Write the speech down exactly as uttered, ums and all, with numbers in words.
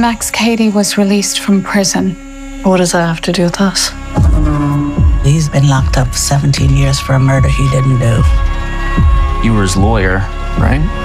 Max Cady was released from prison. What does that have to do with us? He's been locked up seventeen years for a murder he didn't do. You were his lawyer, right?